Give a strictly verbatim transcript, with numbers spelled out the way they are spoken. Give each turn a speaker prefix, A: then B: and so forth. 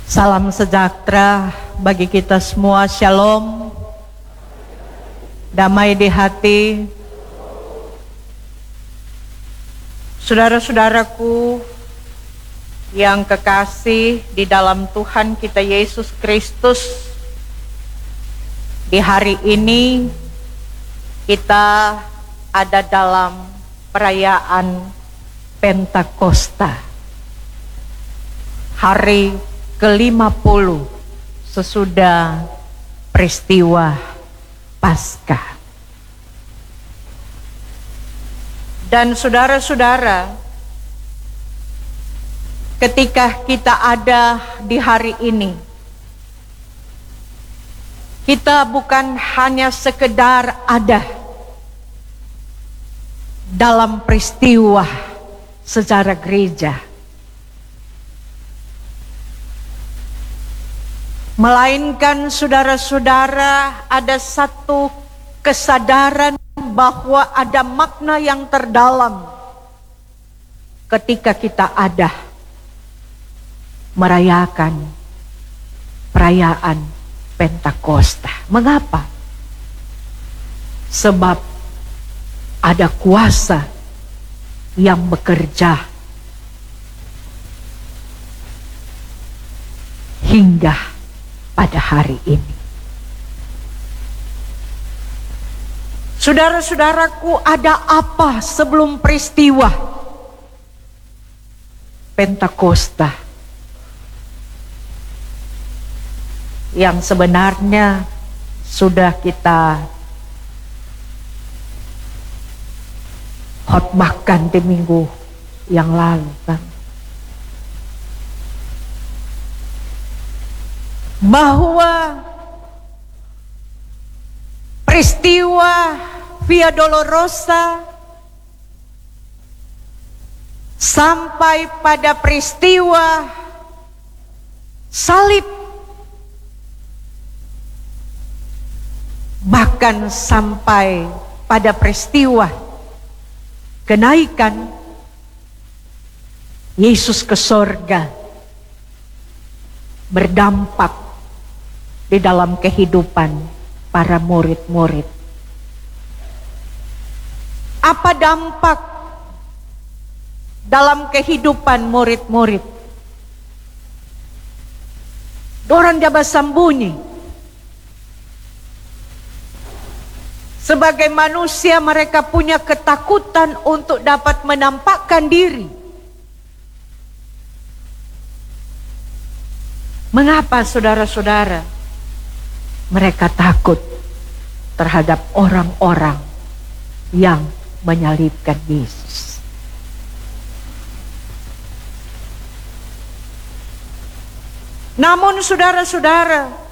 A: Salam sejahtera bagi kita semua, shalom, damai di hati. Saudara-saudaraku yang kekasih di dalam Tuhan kita Yesus Kristus, di hari ini kita ada dalam perayaan Pentakosta, hari ke lima puluh sesudah peristiwa Paskah. Dan saudara-saudara, ketika kita ada di hari ini, kita bukan hanya sekedar ada dalam peristiwa sejarah gereja, melainkan saudara-saudara ada satu kesadaran bahwa ada makna yang terdalam ketika kita ada merayakan perayaan Pentakosta. Mengapa? Sebab ada kuasa yang bekerja hingga pada hari ini. Saudara-saudaraku, ada apa sebelum peristiwa Pentakosta yang sebenarnya sudah kita khotbahkan di minggu yang lalu, kan? Bahwa peristiwa Via Dolorosa sampai pada peristiwa salib, bahkan sampai pada peristiwa kenaikan Yesus ke sorga, berdampak di dalam kehidupan para murid-murid. Apa dampak dalam kehidupan murid-murid? Dorang jaba sembunyi. Sebagai manusia mereka punya ketakutan untuk dapat menampakkan diri. Mengapa saudara-saudara? Mereka takut terhadap orang-orang yang menyalibkan Yesus. Namun saudara-saudara,